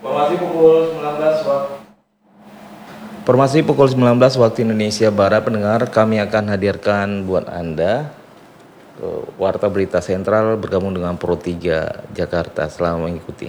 Informasi pukul 19 waktu. Informasi pukul 19 waktu Indonesia Barat, pendengar, kami akan hadirkan buat Anda Warta Berita Sentral bergabung dengan Pro 3 Jakarta. Selamat mengikuti.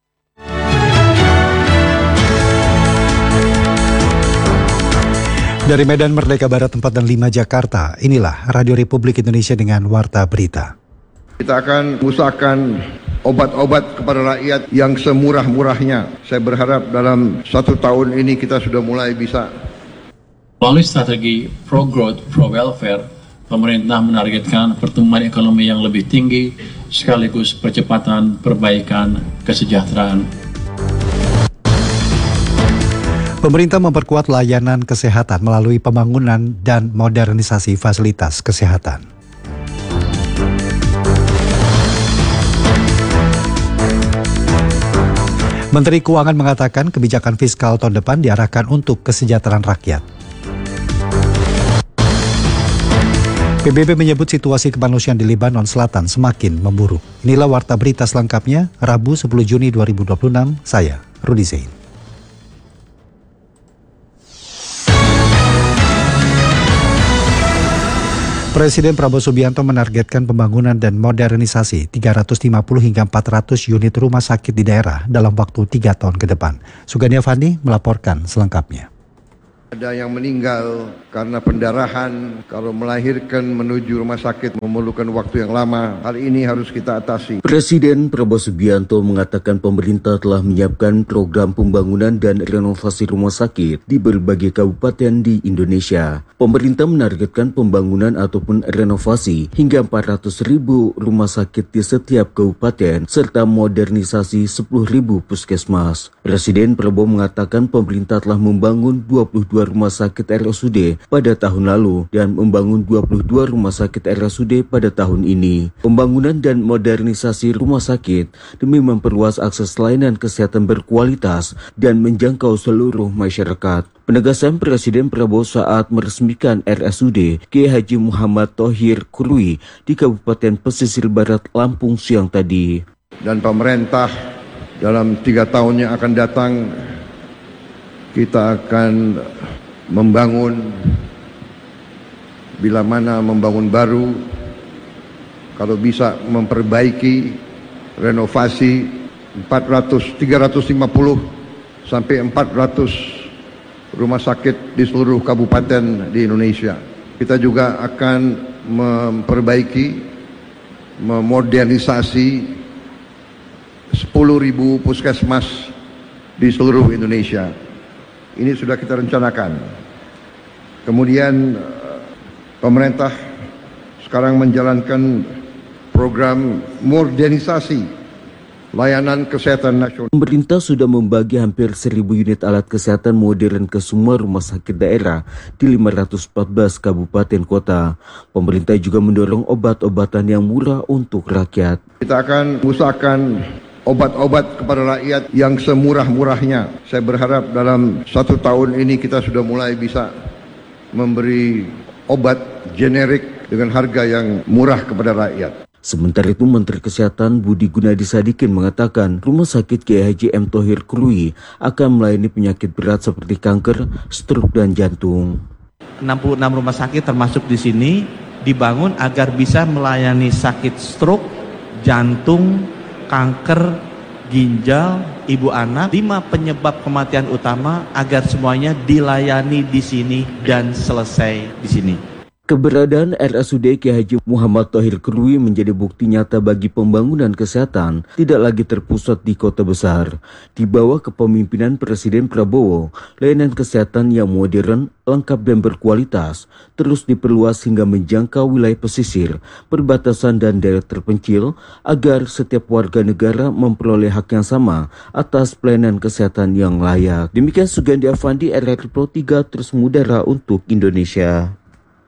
Dari Medan Merdeka Barat 4 dan 5 Jakarta, inilah Radio Republik Indonesia dengan Warta Berita. Kita akan usahakan obat-obat kepada rakyat yang semurah-murahnya. Saya berharap dalam 1 tahun ini kita sudah mulai bisa. Melalui strategi pro-growth, pro-welfare, pemerintah menargetkan pertumbuhan ekonomi yang lebih tinggi sekaligus percepatan perbaikan kesejahteraan. Pemerintah memperkuat layanan kesehatan melalui pembangunan dan modernisasi fasilitas kesehatan. Menteri Keuangan mengatakan kebijakan fiskal tahun depan diarahkan untuk kesejahteraan rakyat. PBB menyebut situasi kemanusiaan di Lebanon Selatan semakin memburuk. Inilah Warta Berita selengkapnya, Rabu 10 Juni 2026, saya Rudi Zain. Presiden Prabowo Subianto menargetkan pembangunan dan modernisasi 350 hingga 400 unit rumah sakit di daerah dalam waktu 3 tahun ke depan. Sugania Fandi melaporkan selengkapnya. Ada yang meninggal karena pendarahan, kalau melahirkan menuju rumah sakit memerlukan waktu yang lama. Hal ini harus kita atasi. Presiden Prabowo Subianto mengatakan pemerintah telah menyiapkan program pembangunan dan renovasi rumah sakit di berbagai kabupaten di Indonesia. Pemerintah menargetkan pembangunan ataupun renovasi hingga 400.000 rumah sakit di setiap kabupaten serta modernisasi 10.000 puskesmas. Presiden Prabowo mengatakan pemerintah telah membangun 22 rumah sakit RSUD pada tahun lalu dan membangun 22 rumah sakit RSUD pada tahun ini. Pembangunan dan modernisasi rumah sakit demi memperluas akses layanan kesehatan berkualitas dan menjangkau seluruh masyarakat. Penegasan Presiden Prabowo saat meresmikan RSUD Kiai Haji Muhammad Thohir Kurui di Kabupaten Pesisir Barat Lampung siang tadi. Dan pemerintah dalam 3 tahun yang akan datang kita akan membangun, bila mana membangun baru, kalau bisa memperbaiki, renovasi 350 sampai 400 rumah sakit di seluruh kabupaten di Indonesia. Kita juga akan memperbaiki, memodernisasi 10.000 puskesmas di seluruh Indonesia. Ini sudah kita rencanakan. Kemudian pemerintah sekarang menjalankan program modernisasi layanan kesehatan nasional. Pemerintah sudah membagi hampir 1.000 unit alat kesehatan modern ke semua rumah sakit daerah di 514 kabupaten kota. Pemerintah juga mendorong obat-obatan yang murah untuk rakyat. Kita akan usahakan obat-obat kepada rakyat yang semurah-murahnya. Saya berharap dalam 1 tahun ini kita sudah mulai bisa memberi obat generik dengan harga yang murah kepada rakyat. Sementara itu, Menteri Kesehatan Budi Gunadi Sadikin mengatakan Rumah Sakit Kiai Haji M. Thohir Kurui akan melayani penyakit berat seperti kanker, stroke, dan jantung. 66 rumah sakit termasuk di sini dibangun agar bisa melayani sakit stroke, jantung, kanker, ginjal, ibu anak, 5 penyebab kematian utama agar semuanya dilayani di sini dan selesai di sini. Keberadaan RSUD Kiai Haji Muhammad Thohir Kurui menjadi bukti nyata bagi pembangunan kesehatan tidak lagi terpusat di kota besar. Di bawah kepemimpinan Presiden Prabowo, layanan kesehatan yang modern, lengkap dan berkualitas terus diperluas hingga menjangkau wilayah pesisir, perbatasan dan daerah terpencil agar setiap warga negara memperoleh hak yang sama atas pelayanan kesehatan yang layak. Demikian Sugandi Afandi, RRI Pro 3 terus mengudara untuk Indonesia.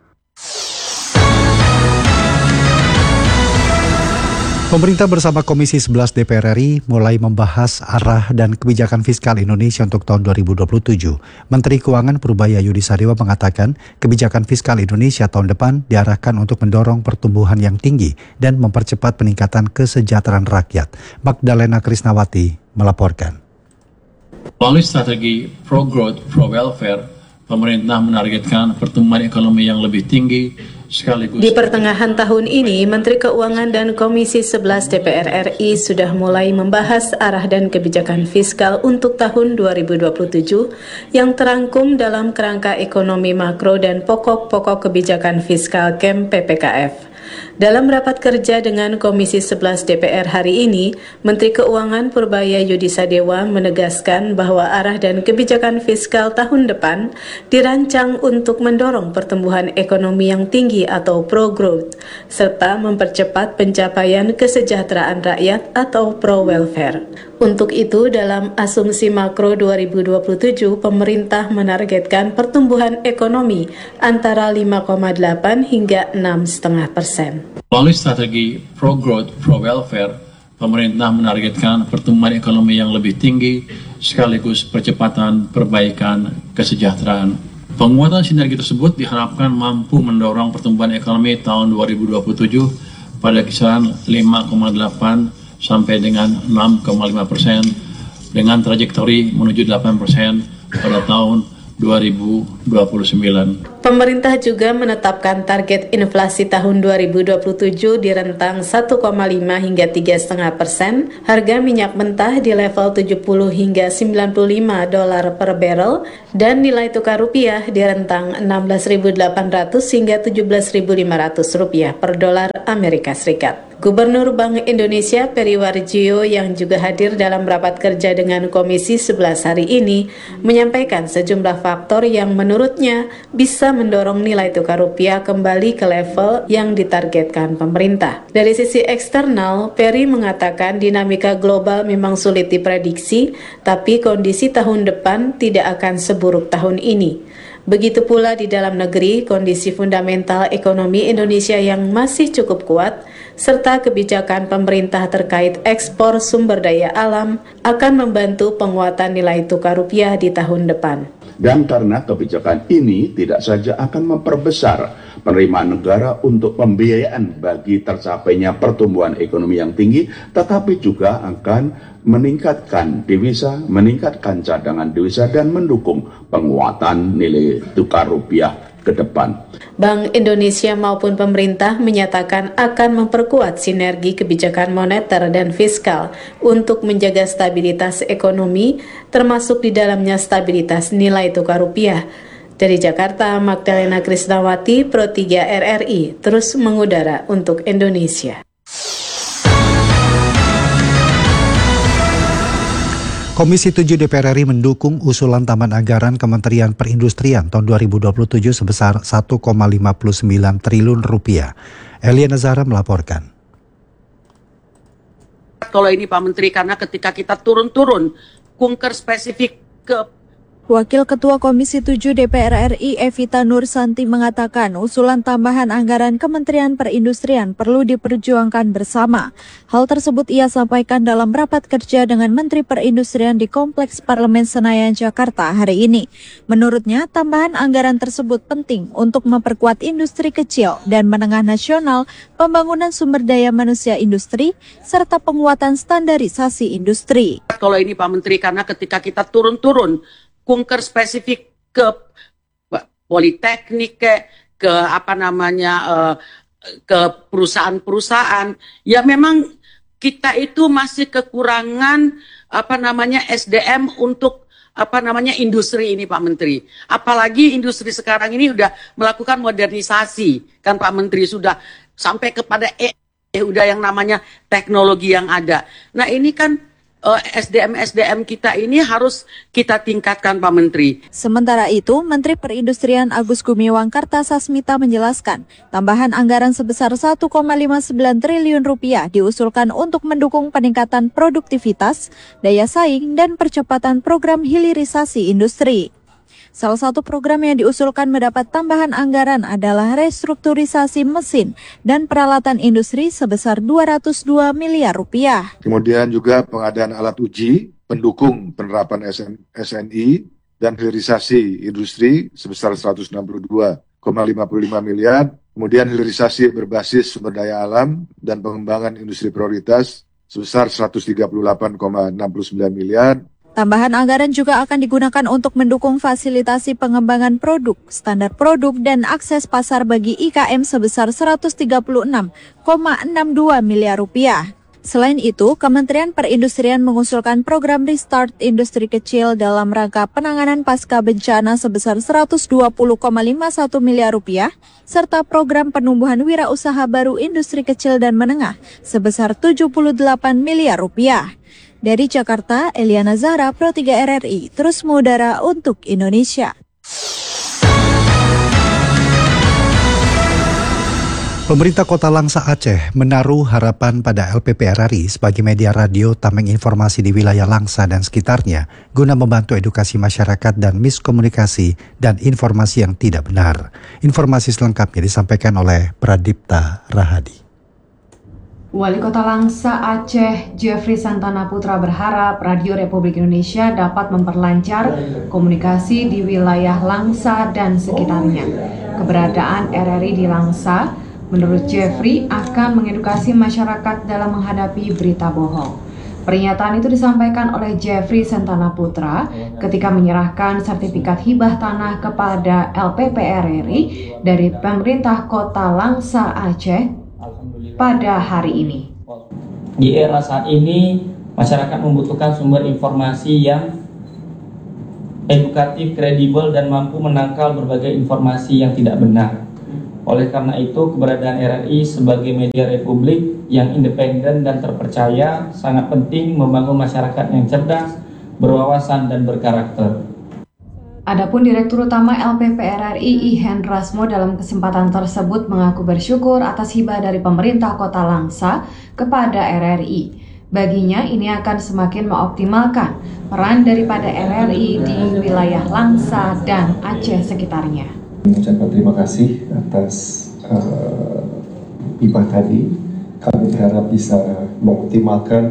Pemerintah bersama Komisi 11 DPR RI mulai membahas arah dan kebijakan fiskal Indonesia untuk tahun 2027. Menteri Keuangan Purbaya Yudi Sadewa mengatakan kebijakan fiskal Indonesia tahun depan diarahkan untuk mendorong pertumbuhan yang tinggi dan mempercepat peningkatan kesejahteraan rakyat. Magdalena Krisnawati melaporkan. Melalui strategi pro-growth, pro-welfare, pemerintah menargetkan pertumbuhan ekonomi yang lebih tinggi sekaligus. Di pertengahan tahun ini, Menteri Keuangan dan Komisi 11 DPR RI sudah mulai membahas arah dan kebijakan fiskal untuk tahun 2027 yang terangkum dalam kerangka ekonomi makro dan pokok-pokok kebijakan fiskal KEM PPKF. Dalam rapat kerja dengan Komisi 11 DPR hari ini, Menteri Keuangan Purbaya Yudisadewa menegaskan bahwa arah dan kebijakan fiskal tahun depan dirancang untuk mendorong pertumbuhan ekonomi yang tinggi atau pro-growth, serta mempercepat pencapaian kesejahteraan rakyat atau pro-welfare. Untuk itu, dalam asumsi makro 2027, pemerintah menargetkan pertumbuhan ekonomi antara 5,8 hingga 6,5%. Melalui strategi pro-growth, pro-welfare, pemerintah menargetkan pertumbuhan ekonomi yang lebih tinggi sekaligus percepatan perbaikan kesejahteraan. Penguatan sinergi tersebut diharapkan mampu mendorong pertumbuhan ekonomi tahun 2027 pada kisaran 5,8 sampai dengan 6,5% dengan trajektori menuju 8% pada tahun 2029. Pemerintah juga menetapkan target inflasi tahun 2027 di rentang 1,5 hingga 3,5%, harga minyak mentah di level 70 hingga 95 dolar per barrel, dan nilai tukar rupiah di rentang 16.800 hingga 17.500 rupiah per dolar Amerika Serikat. Gubernur Bank Indonesia Peri Warjio yang juga hadir dalam rapat kerja dengan Komisi 11 hari ini menyampaikan sejumlah faktor yang menurutnya bisa mendorong nilai tukar rupiah kembali ke level yang ditargetkan pemerintah. Dari sisi eksternal, Peri mengatakan dinamika global memang sulit diprediksi, tapi kondisi tahun depan tidak akan seburuk tahun ini. Begitu pula di dalam negeri, kondisi fundamental ekonomi Indonesia yang masih cukup kuat, serta kebijakan pemerintah terkait ekspor sumber daya alam akan membantu penguatan nilai tukar rupiah di tahun depan. Dan karena kebijakan ini tidak saja akan memperbesar penerimaan negara untuk pembiayaan bagi tercapainya pertumbuhan ekonomi yang tinggi, tetapi juga akan meningkatkan devisa, meningkatkan cadangan devisa, dan mendukung penguatan nilai tukar rupiah ke depan. Bank Indonesia maupun pemerintah menyatakan akan memperkuat sinergi kebijakan moneter dan fiskal untuk menjaga stabilitas ekonomi, termasuk di dalamnya stabilitas nilai tukar rupiah. Dari Jakarta, Magdalena Krisnawati, Pro 3 RRI, terus mengudara untuk Indonesia. Komisi 7 DPR RI mendukung usulan tambahan anggaran Kementerian Perindustrian tahun 2027 sebesar 1,59 triliun rupiah. Elia Nazara melaporkan. Kalau ini Pak Menteri, karena ketika kita turun-turun, kunker spesifik ke Wakil Ketua Komisi 7 DPR RI Evita Nursanti mengatakan usulan tambahan anggaran Kementerian Perindustrian perlu diperjuangkan bersama. Hal tersebut ia sampaikan dalam rapat kerja dengan Menteri Perindustrian di Kompleks Parlemen Senayan, Jakarta hari ini. Menurutnya, tambahan anggaran tersebut penting untuk memperkuat industri kecil dan menengah nasional, pembangunan sumber daya manusia industri, serta penguatan standarisasi industri. Kalau ini Pak Menteri, karena ketika kita turun-turun, kunker spesifik ke politeknik, ke ke perusahaan-perusahaan, ya memang kita itu masih kekurangan SDM untuk industri ini Pak Menteri. Apalagi industri sekarang ini udah melakukan modernisasi, kan Pak Menteri, sudah sampai kepada udah yang namanya teknologi yang ada. Nah ini kan SDM kita ini harus kita tingkatkan Pak Menteri. Sementara itu, Menteri Perindustrian Agus Gumiwang Kartasasmita menjelaskan, tambahan anggaran sebesar 1,59 triliun rupiah diusulkan untuk mendukung peningkatan produktivitas, daya saing, dan percepatan program hilirisasi industri. Salah satu program yang diusulkan mendapat tambahan anggaran adalah restrukturisasi mesin dan peralatan industri sebesar 202 miliar rupiah. Kemudian juga pengadaan alat uji, pendukung penerapan SNI, dan hilirisasi industri sebesar 162,55 miliar. Kemudian hilirisasi berbasis sumber daya alam dan pengembangan industri prioritas sebesar 138,69 miliar. Tambahan anggaran juga akan digunakan untuk mendukung fasilitasi pengembangan produk, standar produk, dan akses pasar bagi IKM sebesar 136,62 miliar rupiah. Selain itu, Kementerian Perindustrian mengusulkan program Restart Industri Kecil dalam rangka penanganan pasca bencana sebesar 120,51 miliar rupiah, serta program penumbuhan wirausaha baru industri kecil dan menengah sebesar 78 miliar rupiah. Dari Jakarta, Eliana Zahra, Pro 3 RRI, terus mengudara untuk Indonesia. Pemerintah Kota Langsa Aceh menaruh harapan pada LPP RRI sebagai media radio tameng informasi di wilayah Langsa dan sekitarnya guna membantu edukasi masyarakat dan miskomunikasi dan informasi yang tidak benar. Informasi selengkapnya disampaikan oleh Pradipta Rahadi. Wali Kota Langsa Aceh, Jeffrey Santana Putra berharap Radio Republik Indonesia dapat memperlancar komunikasi di wilayah Langsa dan sekitarnya. Keberadaan RRI di Langsa, menurut Jeffrey, akan mengedukasi masyarakat dalam menghadapi berita bohong. Pernyataan itu disampaikan oleh Jeffrey Santana Putra ketika menyerahkan sertifikat hibah tanah kepada LPP RRI dari pemerintah Kota Langsa Aceh pada hari ini. Di era saat ini, masyarakat membutuhkan sumber informasi yang edukatif, kredibel, dan mampu menangkal berbagai informasi yang tidak benar. Oleh karena itu, keberadaan RRI sebagai media republik yang independen dan terpercaya sangat penting membangun masyarakat yang cerdas, berwawasan, dan berkarakter. Adapun Direktur Utama LPP RRI I Hendrasmo dalam kesempatan tersebut mengaku bersyukur atas hibah dari pemerintah Kota Langsa kepada RRI. Baginya ini akan semakin mengoptimalkan peran daripada RRI di wilayah Langsa dan Aceh sekitarnya. Mengucapkan terima kasih atas hibah tadi. Kami berharap bisa mengoptimalkan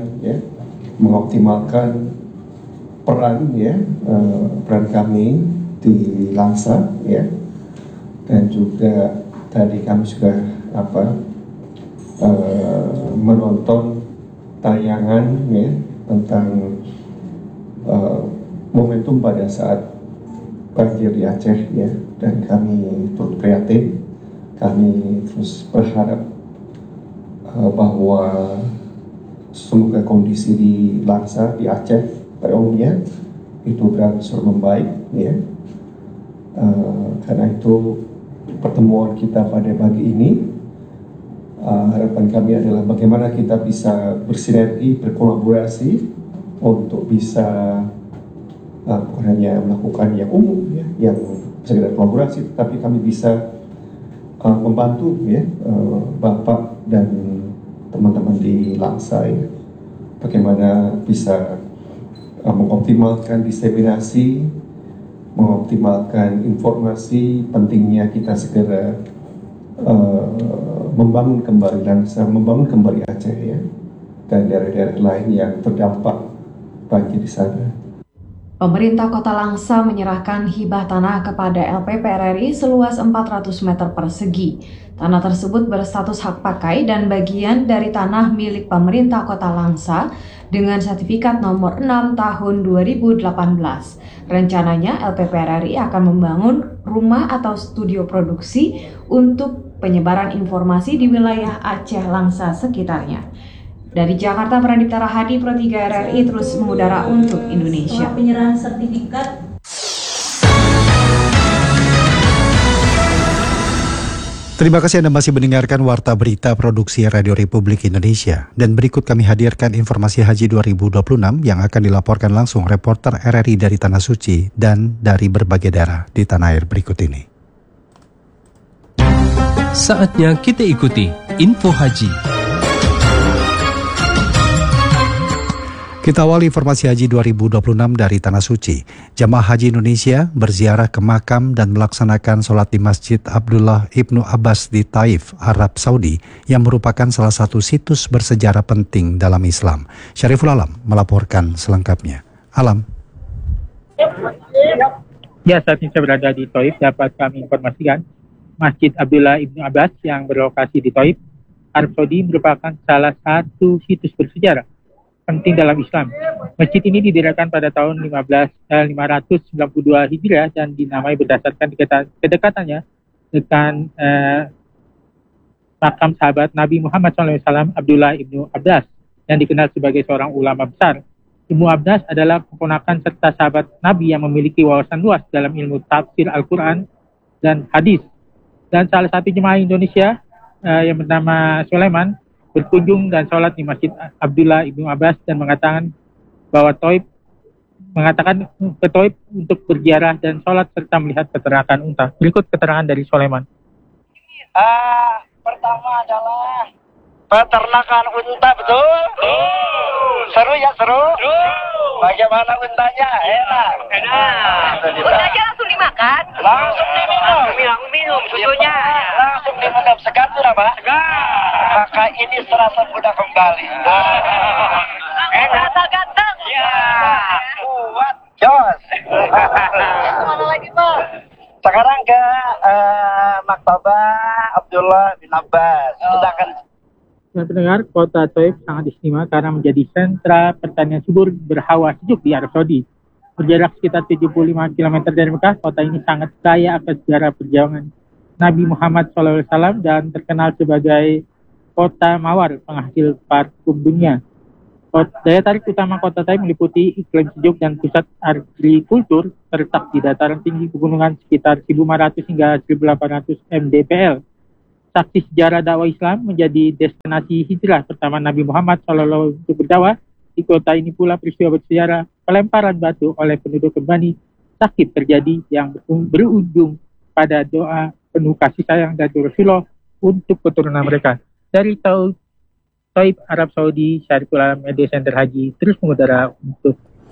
peran kami di Langsa, dan juga tadi kami juga menonton tayangan tentang momentum pada saat banjir di Aceh, dan kami turut prihatin. Kami terus berharap bahwa semoga kondisi di Langsa, di Aceh pada umumnya itu berangsur membaik, karena itu pertemuan kita pada pagi ini, harapan kami adalah bagaimana kita bisa bersinergi, berkolaborasi untuk bisa bukan hanya melakukan yang umum, yang sekedar kolaborasi, tapi kami bisa membantu Bapak dan teman-teman di Langsa, bagaimana bisa mengoptimalkan diseminasi, mengoptimalkan informasi, pentingnya kita segera membangun kembali Langsa, membangun kembali Aceh, dan daerah-daerah lain yang terdampak banjir di sana. Pemerintah Kota Langsa menyerahkan hibah tanah kepada LPP RRI seluas 400 meter persegi. Tanah tersebut berstatus hak pakai dan bagian dari tanah milik pemerintah Kota Langsa dengan sertifikat nomor 6 tahun 2018. Rencananya LPP RRI akan membangun rumah atau studio produksi untuk penyebaran informasi di wilayah Aceh Langsa sekitarnya. Dari Jakarta, Pradipta Rahadi, Pro 3 RRI terus mengudara untuk Indonesia. Penyerahan sertifikat. Terima kasih Anda masih mendengarkan Warta Berita Produksi Radio Republik Indonesia. Dan berikut kami hadirkan informasi Haji 2026 yang akan dilaporkan langsung reporter RRI dari Tanah Suci dan dari berbagai daerah di tanah air berikut ini. Saatnya kita ikuti Info Haji. Kita awali informasi Haji 2026 dari Tanah Suci. Jamaah Haji Indonesia berziarah ke makam dan melaksanakan sholat di Masjid Abdullah Ibnu Abbas di Taif, Arab Saudi, yang merupakan salah satu situs bersejarah penting dalam Islam. Syariful Alam melaporkan selengkapnya. Alam. Ya, saat ini saya berada di Taif, dapat kami informasikan Masjid Abdullah Ibnu Abbas yang berlokasi di Taif, Arab Saudi merupakan salah satu situs bersejarah penting dalam Islam. Masjid ini didirikan pada tahun 592 Hijriah dan dinamai berdasarkan kedekatannya dengan makam sahabat Nabi Muhammad SAW Abdullah ibnu Abbas yang dikenal sebagai seorang ulama besar. Ibnu Abbas adalah keponakan serta sahabat Nabi yang memiliki wawasan luas dalam ilmu tafsir Al-Quran dan hadis. Dan salah satu jemaah Indonesia yang bernama Sulaiman berkunjung dan sholat di Masjid Abdullah ibnu Abbas dan mengatakan bahwa mengatakan ke Toib untuk berziarah dan sholat serta melihat peternakan unta. Berikut keterangan dari Sulaiman. Pertama adalah peternakan unta, betul? Seru ya, seru? Bagaimana untanya? Enak. Untanya langsung dimakan? Langsung diminum susunya. Langsung diminum. Segar sudah, Pak? Segar. Maka ini serasa mudah kembali. Enak. Asal ganteng. Ya. Kuat. Jos. Mana lagi, Pak? Sekarang ke Maktabah Abdullah bin Abbas. Kita akan pendengar, kota Toib sangat istimewa karena menjadi sentra pertanian subur berhawa sejuk di Arab Saudi. Berjarak sekitar 75 km dari Mekah, kota ini sangat kaya akan sejarah perjuangan Nabi Muhammad SAW dan terkenal sebagai kota mawar penghasil parfum dunia. Daya tarik utama kota Toib meliputi iklim sejuk dan pusat agrikultur terletak di dataran tinggi pegunungan sekitar 1.500 hingga 1.800 mdpl. Saksi sejarah dakwah Islam menjadi destinasi hijrah pertama Nabi Muhammad SAW untuk berdakwah. Di kota ini pula peristiwa bersejarah pelemparan batu oleh penduduk Bani Sakif terjadi yang berujung pada doa penuh kasih sayang dari Rasulullah untuk keturunan mereka. Dari Toib, Arab Saudi, Syariful Alam Media Center Haji terus mengudara untuk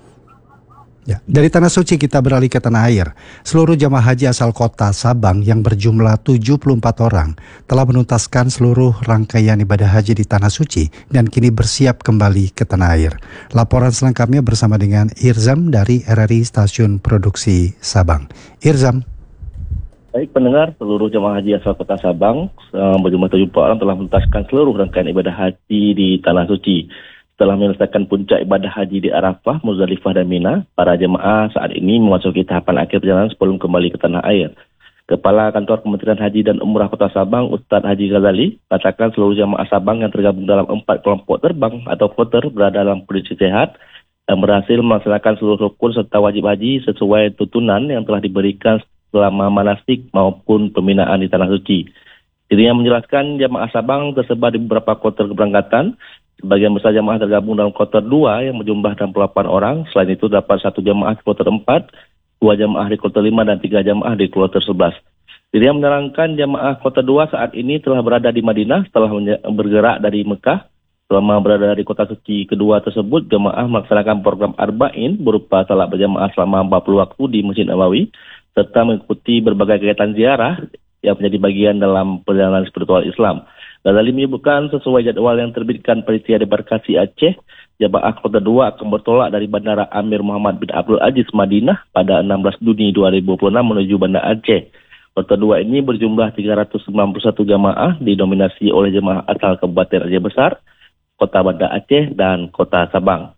Ya, dari Tanah Suci kita beralih ke tanah air. Seluruh jamaah haji asal kota Sabang yang berjumlah 74 orang telah menuntaskan seluruh rangkaian ibadah haji di Tanah Suci dan kini bersiap kembali ke tanah air. Laporan selengkapnya bersama dengan Irzam dari RRI Stasiun Produksi Sabang. Irzam. Baik pendengar, seluruh jamaah haji asal kota Sabang berjumlah 74 orang telah menuntaskan seluruh rangkaian ibadah haji di Tanah Suci. Setelah menyelesaikan puncak ibadah haji di Arafah, Muzdalifah dan Mina, para jemaah saat ini memasuki tahapan akhir perjalanan sebelum kembali ke tanah air. Kepala Kantor Kementerian Haji dan Umrah Kota Sabang, Ustadz Haji Ghazali, katakan seluruh jemaah Sabang yang tergabung dalam 4 kelompok terbang atau kloter berada dalam kondisi sehat dan berhasil melaksanakan seluruh rukun serta wajib haji sesuai tuntunan yang telah diberikan selama manasik maupun pembinaan di Tanah Suci. Dirinya menjelaskan jemaah Sabang tersebar di beberapa kloter keberangkatan. Sebagian besar jamaah tergabung dalam kloter 2 yang berjumlah 68 orang. Selain itu dapat 1 jamaah di kloter 4, 2 jamaah di kloter 5, dan 3 jamaah di kloter 11. Dirinya menerangkan jamaah kloter 2 saat ini telah berada di Madinah setelah bergerak dari Mekah. Selama berada di kota suci kedua tersebut, jamaah melaksanakan program Arba'in berupa salat berjamaah selama 40 waktu di Masjid Nabawi, serta mengikuti berbagai kegiatan ziarah yang menjadi bagian dalam perjalanan spiritual Islam. Ghazali menyebutkan sesuai jadwal yang terbitkan Panitia Debarkasi Aceh, jamaah kloter 2 akan bertolak dari Bandara Amir Muhammad bin Abdul Aziz Madinah pada 16 Juni 2026 menuju Banda Aceh. Kloter 2 ini berjumlah 391 jamaah didominasi oleh jemaah asal Kabupaten Aceh Besar, Kota Banda Aceh, dan Kota Sabang.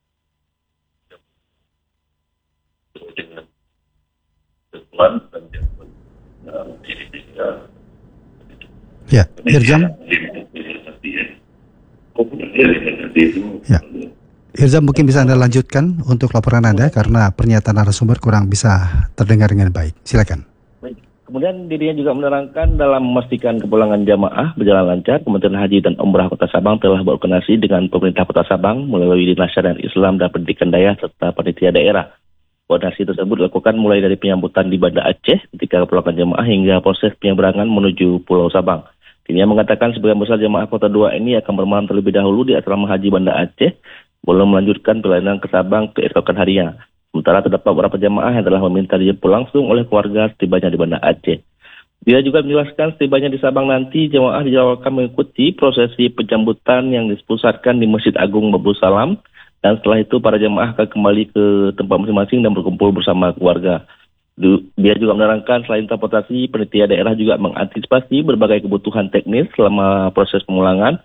Ya, Irzam. Ya. Irzam, mungkin bisa Anda lanjutkan untuk laporan Anda karena pernyataan narasumber kurang bisa terdengar dengan baik. Silakan. Kemudian dirinya juga menerangkan dalam memastikan kepulangan jamaah berjalan lancar, Kementerian Haji dan Umrah Kota Sabang telah berkoordinasi dengan pemerintah Kota Sabang melalui Dinas Syariat Islam dan Pendidikan Daya serta panitia daerah. Koordinasi tersebut dilakukan mulai dari penyambutan di Banda Aceh ketika kepulangan jamaah hingga proses penyeberangan menuju Pulau Sabang. Dirinya mengatakan sebagian besar jamaah Kota 2 ini akan bermalam terlebih dahulu di asrama haji Banda Aceh, belum melanjutkan perjalanan ke Sabang keesokan harinya. Sementara terdapat beberapa jamaah yang telah meminta dijemput langsung oleh keluarga setibanya di Banda Aceh. Dia juga menjelaskan setibanya di Sabang nanti jamaah dijadwalkan mengikuti prosesi penjemputan yang dipusatkan di Masjid Agung Babul Salam, dan setelah itu para jamaah akan kembali ke tempat masing-masing dan berkumpul bersama keluarga. Dia juga menerangkan selain transportasi, panitia daerah juga mengantisipasi berbagai kebutuhan teknis selama proses pemulangan.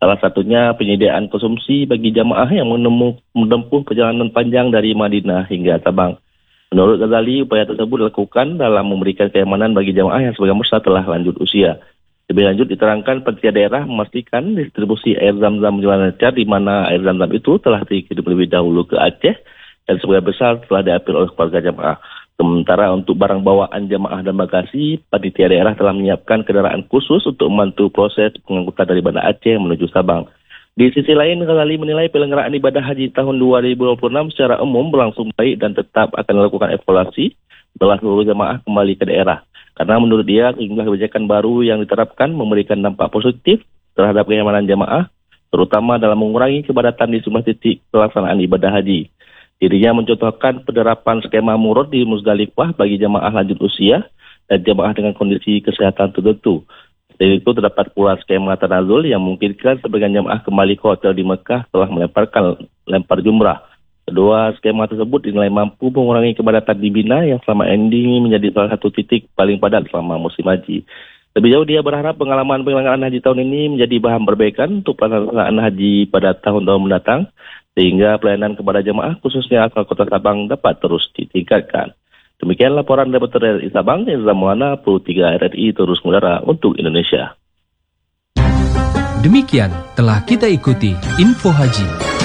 Salah satunya penyediaan konsumsi bagi jamaah yang menempuh perjalanan panjang dari Madinah hingga Sabang. Menurut Ghazali, upaya tersebut dilakukan dalam memberikan keamanan bagi jamaah yang sebagian besar telah lanjut usia. Lebih lanjut diterangkan panitia daerah memastikan distribusi air zam-zam berjalan lancar di mana air zam-zam itu telah dikirim lebih dahulu ke Aceh dan sebagian besar telah diambil oleh keluarga jamaah. Sementara untuk barang bawaan jamaah dan bagasi, panitia daerah telah menyiapkan kendaraan khusus untuk membantu proses pengangkutan dari Banda Aceh menuju Sabang. Di sisi lain, Ghazali menilai penyelenggaraan ibadah haji tahun 2026 secara umum berlangsung baik dan tetap akan dilakukan evaluasi setelah seluruh jamaah kembali ke daerah. Karena menurut dia, sejumlah kebijakan baru yang diterapkan memberikan dampak positif terhadap kenyamanan jamaah, terutama dalam mengurangi kepadatan di sejumlah titik pelaksanaan ibadah haji. Dirinya mencontohkan penerapan skema murad di Muzdalifah bagi jamaah lanjut usia dan jamaah dengan kondisi kesehatan tertentu. Selain itu terdapat pula skema tanazul yang memungkinkan sebagian jamaah kembali ke hotel di Mekah setelah melemparkan lempar jumrah. Kedua skema tersebut dinilai mampu mengurangi kepadatan di Mina yang selama ini menjadi salah satu titik paling padat selama musim haji. Lebih jauh dia berharap pengalaman penyelenggaraan haji tahun ini menjadi bahan perbaikan untuk pelaksanaan haji pada tahun-tahun mendatang, sehingga pelayanan kepada jemaah khususnya asal Kota Sabang dapat terus ditingkatkan. Demikian laporan reporter RRI Sabang, Ezra Muana, Pro 3 RRI terus mengudara untuk Indonesia. Demikian telah kita ikuti Info Haji.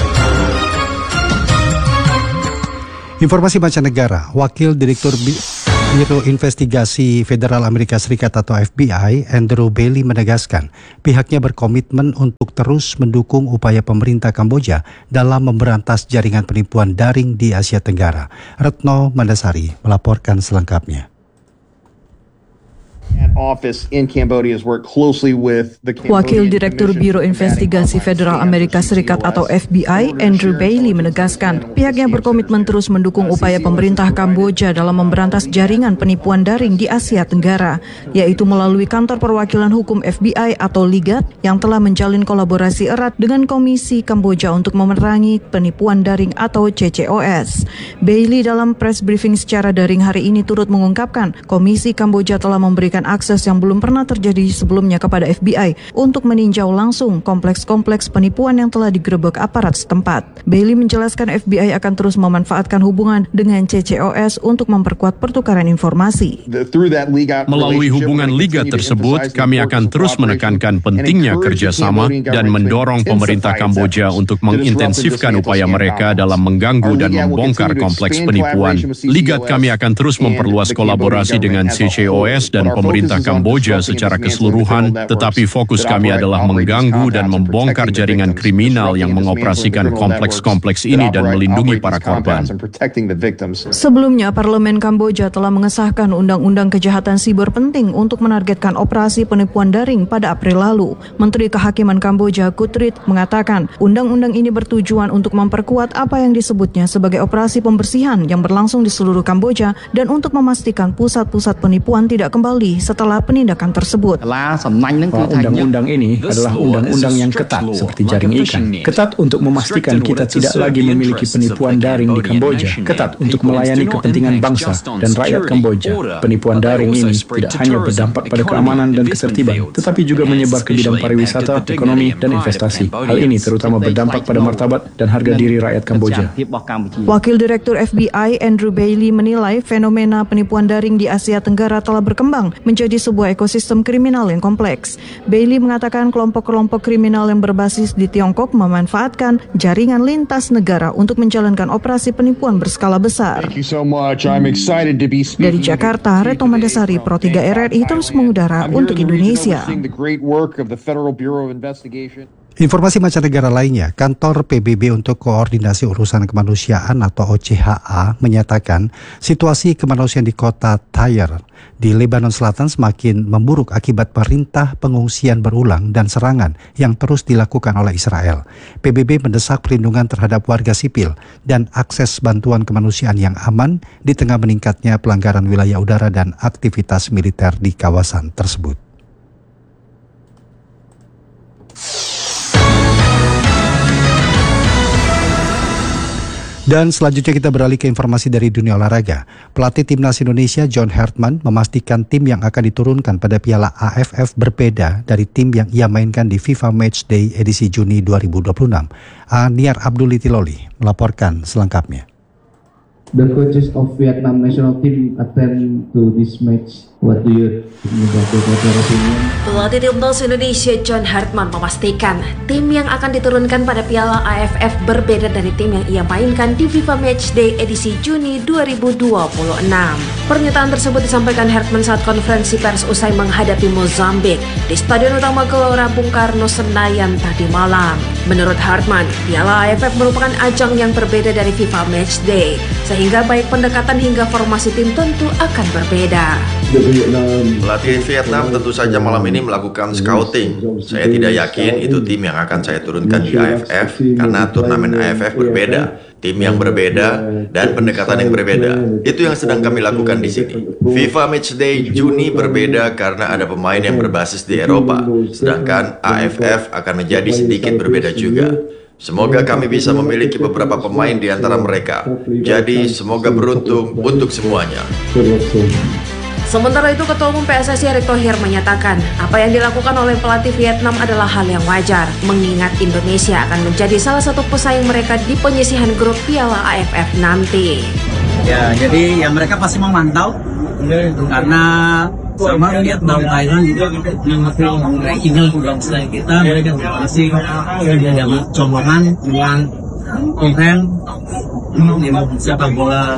Informasi mancanegara, Wakil Direktur Biro Investigasi Federal Amerika Serikat atau FBI, Andrew Bailey menegaskan pihaknya berkomitmen untuk terus mendukung upaya pemerintah Kamboja dalam memberantas jaringan penipuan daring di Asia Tenggara. Retno Mandasari melaporkan selengkapnya. Wakil Direktur Biro Investigasi Federal Amerika Serikat atau FBI, Andrew Bailey menegaskan pihaknya berkomitmen terus mendukung upaya pemerintah Kamboja dalam memberantas jaringan penipuan daring di Asia Tenggara, yaitu melalui Kantor Perwakilan Hukum FBI atau LIGAT yang telah menjalin kolaborasi erat dengan Komisi Kamboja untuk memerangi penipuan daring atau CCOS. Bailey dalam press briefing secara daring hari ini turut mengungkapkan Komisi Kamboja telah memberikan akses yang belum pernah terjadi sebelumnya kepada FBI untuk meninjau langsung kompleks-kompleks penipuan yang telah digerebek aparat setempat. Bailey menjelaskan FBI akan terus memanfaatkan hubungan dengan CCOS untuk memperkuat pertukaran informasi. Melalui hubungan liga tersebut, kami akan terus menekankan pentingnya kerjasama dan mendorong pemerintah Kamboja untuk mengintensifkan upaya mereka dalam mengganggu dan membongkar kompleks penipuan. Liga kami akan terus memperluas kolaborasi dengan CCOS dan pemerintah Kamboja secara keseluruhan, tetapi fokus kami adalah mengganggu dan membongkar jaringan kriminal yang mengoperasikan kompleks-kompleks ini dan melindungi para korban. Sebelumnya, Parlemen Kamboja telah mengesahkan Undang-Undang Kejahatan Siber penting untuk menargetkan operasi penipuan daring pada April lalu. Menteri Kehakiman Kamboja, Kutrit, mengatakan undang-undang ini bertujuan untuk memperkuat apa yang disebutnya sebagai operasi pembersihan yang berlangsung di seluruh Kamboja dan untuk memastikan pusat-pusat penipuan tidak kembali setelah penindakan tersebut. Undang-undang ini adalah undang-undang yang ketat seperti jaring ikan. Ketat untuk memastikan kita tidak lagi memiliki penipuan daring di Kamboja. Ketat untuk melayani kepentingan bangsa dan rakyat Kamboja. Penipuan daring ini tidak hanya berdampak pada keamanan dan ketertiban, tetapi juga menyebar ke bidang pariwisata, ekonomi, dan investasi. Hal ini terutama berdampak pada martabat dan harga diri rakyat Kamboja. Wakil Direktur FBI, Andrew Bailey, menilai fenomena penipuan daring di Asia Tenggara telah berkembang menjadi sebuah ekosistem kriminal yang kompleks. Bailey mengatakan kelompok-kelompok kriminal yang berbasis di Tiongkok memanfaatkan jaringan lintas negara untuk menjalankan operasi penipuan berskala besar. Dari Jakarta, Retno Mandasari, Pro 3 RRI terus mengudara untuk Indonesia. Informasi mancanegara lainnya, Kantor PBB untuk Koordinasi Urusan Kemanusiaan atau OCHA menyatakan situasi kemanusiaan di kota Tyre di Lebanon Selatan semakin memburuk akibat perintah pengungsian berulang dan serangan yang terus dilakukan oleh Israel. PBB mendesak perlindungan terhadap warga sipil dan akses bantuan kemanusiaan yang aman di tengah meningkatnya pelanggaran wilayah udara dan aktivitas militer di kawasan tersebut. Dan selanjutnya kita beralih ke informasi dari dunia olahraga. Pelatih Timnas Indonesia John Hartman memastikan tim yang akan diturunkan pada Piala AFF berbeda dari tim yang ia mainkan di FIFA Matchday edisi Juni 2026. Aniar Abdulitiloli melaporkan selengkapnya. The coaches of Vietnam national team attend to this match. What do you opinion? Pelatih Timnas Indonesia John Hartman memastikan tim yang akan diturunkan pada Piala AFF berbeda dari tim yang ia mainkan di FIFA Matchday edisi Juni 2026. Pernyataan tersebut disampaikan Hartman saat konferensi pers usai menghadapi Mozambik di Stadion Utama Gelora Bung Karno Senayan tadi malam. Menurut Hartman, Piala AFF merupakan ajang yang berbeda dari FIFA Matchday, sehingga baik pendekatan hingga formasi tim tentu akan berbeda. Pelatih Vietnam tentu saja malam ini melakukan scouting. Saya tidak yakin itu tim yang akan saya turunkan di AFF karena turnamen AFF berbeda, tim yang berbeda dan pendekatan yang berbeda. Itu yang sedang kami lakukan di sini. FIFA Matchday Juni berbeda karena ada pemain yang berbasis di Eropa, sedangkan AFF akan menjadi sedikit berbeda juga. Semoga kami bisa memiliki beberapa pemain di antara mereka. Jadi semoga beruntung untuk semuanya. Sementara itu, Ketua Umum PSSI Erick Thohir menyatakan apa yang dilakukan oleh pelatih Vietnam adalah hal yang wajar, mengingat Indonesia akan menjadi salah satu pesaing mereka di penyisihan grup Piala AFF nanti. Ya, jadi ya mereka pasti memantau karena sama lihat bahwa Thailand juga rankingnya juga selain kita, mereka masih ada colongan dengan konten siapa bola.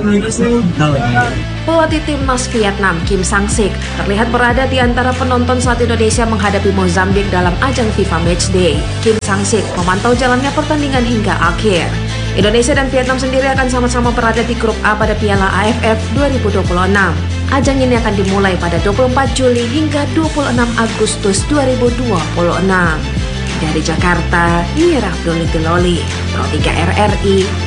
Pelatih timnas Vietnam Kim Sang-sik terlihat berada di antara penonton saat Indonesia menghadapi Mozambik dalam ajang FIFA Matchday. Kim Sang-sik memantau jalannya pertandingan hingga akhir. Indonesia dan Vietnam sendiri akan sama-sama berada di grup A pada Piala AFF 2026. Ajang ini akan dimulai pada 24 Juli hingga 26 Agustus 2026. Dari Jakarta, Aniar Abdulitiloli, Pro 3 RRI.